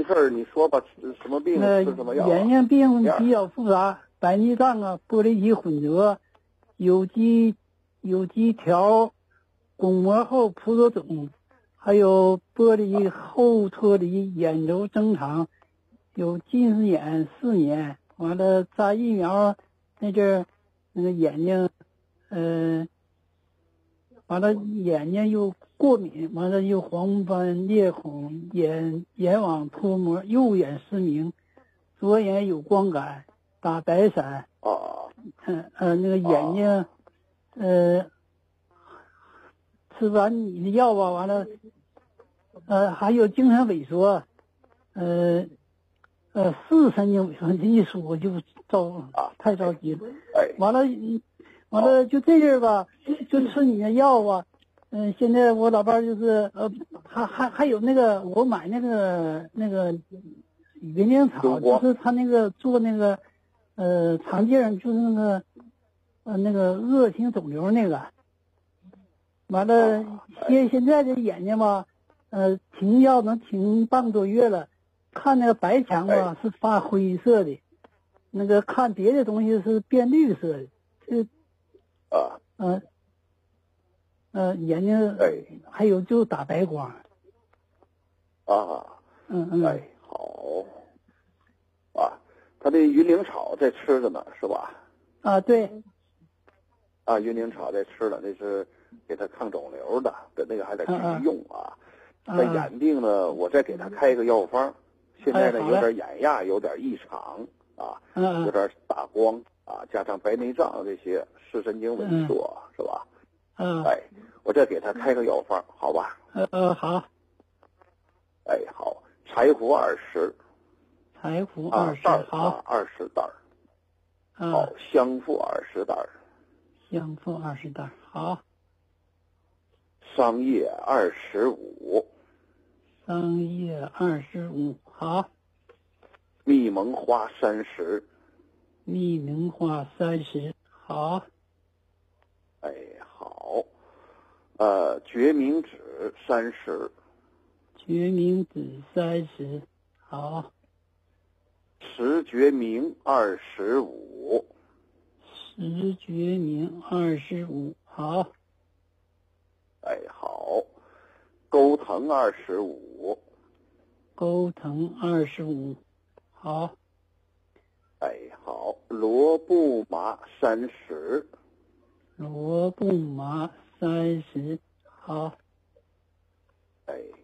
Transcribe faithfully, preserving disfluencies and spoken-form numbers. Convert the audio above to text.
事儿，你说吧，什么病那吃什么药、啊？ 眼睛病比较复杂，白内障啊，玻璃体混浊，有机有机条，巩膜后葡萄肿，还有玻璃后脱离眼轴增长，有近视眼四年，完了扎疫苗那阵儿，那个眼睛，呃，完了眼睛又过敏，完了又黄斑裂孔，眼眼网脱膜，右眼失明，左眼有光感，打白散， 啊， 嗯呃那个眼睛，呃，吃完你的药吧，完了，呃还有精神萎缩，呃呃视神经萎缩，这一说我就着啊太着急了， 哎， 完了，完了就这阵儿吧，就吃你的药啊。嗯，现在我老伴儿就是呃，还还还有那个我买那个那个云灵草，就是他那个做那个呃肠镜，就是那个呃那个恶性肿瘤那个。完了，现现在这眼睛吧，呃，停药能停半个多月了，看那个白墙吧是发灰色的，那个看别的东西是变绿色的，这啊， 嗯。呃，眼睛哎， 还有就打白光， 啊， 嗯嗯， 哎，好，啊，他这云灵草在吃着呢，是吧？ 啊，对， 啊，云灵草在吃了，那是给他抗肿瘤的，那个还得继续用啊。 啊他眼病呢，我再给他开个药方，现在呢哎有点眼压有点异常啊， 嗯有点打光啊，加上白内障这些视神经萎缩，是吧？ 嗯， 哎，我再给他开个药方，好吧？ 呃呃好， 哎好，柴胡二十， 柴胡啊二十， 袋儿好， 啊二十袋儿， 啊， 好，香附二十袋儿， 香附二十袋，好， 桑叶二十五， 桑叶二十五，好， 蜜蒙花三十， 蜜名花三十，好， 哎好，呃决明子三十， 决明子三十，好， 石决明二十五， 石决明二十五，好， 哎好，钩藤二十五， 钩藤二十五，好， 哎好，罗布麻三十， 罗布麻三十，好， 哎